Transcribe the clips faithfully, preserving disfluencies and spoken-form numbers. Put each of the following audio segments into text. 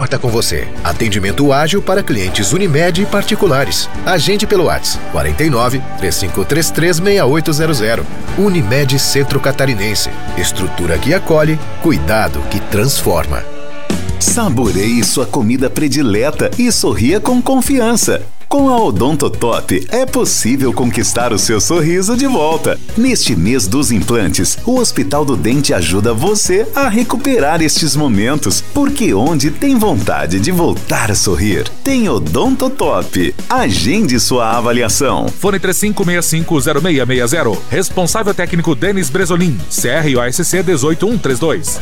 importa com você. Atendimento ágil para clientes Unimed e particulares. Agende pelo WhatsApp quarenta e nove, três cinco três três, seis oito zero zero. Unimed Centro Catarinense. Estrutura que acolhe, cuidado que transforma. Saboreie sua comida predileta e sorria com confiança. Com a Odontotop é possível conquistar o seu sorriso de volta. Neste mês dos implantes, o Hospital do Dente ajuda você a recuperar estes momentos, porque onde tem vontade de voltar a sorrir, tem Odontotop. Agende sua avaliação. Fone três cinco seis cinco zero seis seis zero. Responsável técnico Denis Bresolim. C R O S C um oito um três dois.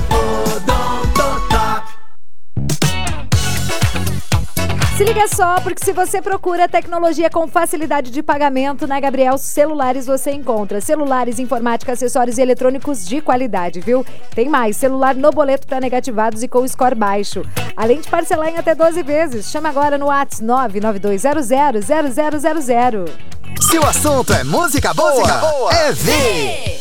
Se liga só, porque se você procura tecnologia com facilidade de pagamento, na Gabriel Celulares você encontra celulares, informática, acessórios e eletrônicos de qualidade, viu? Tem mais, celular no boleto para negativados e com score baixo. Além de parcelar em até doze vezes. Chama agora no WhatsApp nove nove dois zero zero zero zero zero zero. Se o assunto é música boa, música boa é V!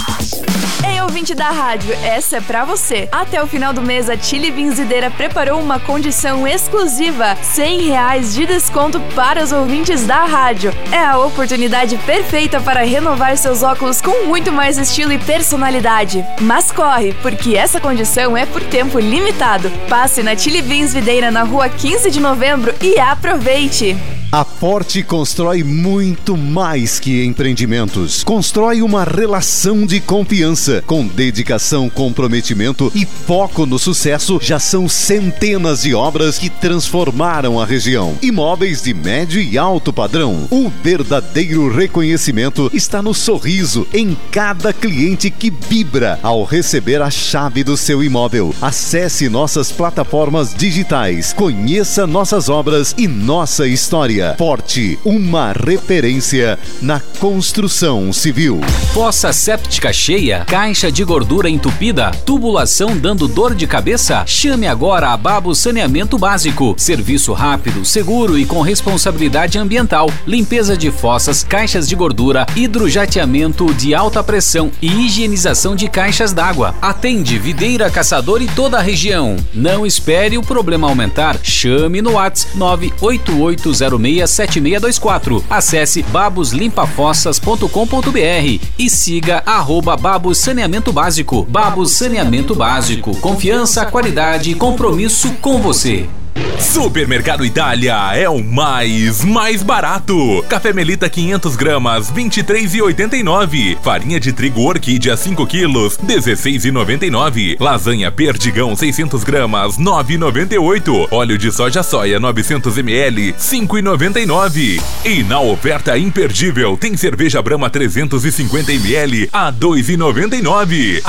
Ei, ouvinte da rádio, essa é pra você. Até o final do mês, a Chili Benzideira preparou uma condição exclusiva, cem reais de desconto para os ouvintes da rádio. É a oportunidade perfeita para renovar seus óculos com muito mais estilo e personalidade. Mas corre, porque essa condição é por tempo limitado. Passe na Chili Benzideira na rua quinze de novembro e aproveite! A Forte constrói muito mais que empreendimentos. Constrói uma relação de confiança. Com dedicação, comprometimento e foco no sucesso, já são centenas de obras que transformaram a região. Imóveis de médio e alto padrão. O verdadeiro reconhecimento está no sorriso em cada cliente que vibra ao receber a chave do seu imóvel. Acesse nossas plataformas digitais. Conheça nossas obras e nossa história. Forte, uma referência na construção civil. Fossa séptica cheia, caixa de gordura entupida, tubulação dando dor de cabeça? Chame agora a Babo Saneamento Básico. Serviço rápido, seguro e com responsabilidade ambiental. Limpeza de fossas, caixas de gordura, hidrojateamento de alta pressão e higienização de caixas d'água. Atende Videira, Caçador e toda a região. Não espere o problema aumentar. Chame no WhatsApp nove oito oito zero seis sete seis dois quatro. Acesse babos limpa fossas ponto com ponto br e siga arroba Babos Saneamento Básico. Babos Saneamento Básico. Confiança, qualidade e compromisso com você. Supermercado Itália é o mais, mais barato. Café Melita quinhentas gramas, vinte e três reais e oitenta e nove centavos. Farinha de trigo Orquídea cinco quilos, dezesseis reais e noventa e nove centavos. Lasanha Perdigão seiscentas gramas, nove reais e noventa e oito centavos. Óleo de soja soia novecentos mililitros, cinco reais e noventa e nove centavos. E na oferta imperdível tem cerveja Brahma trezentos e cinquenta mililitros a dois reais e noventa e nove centavos.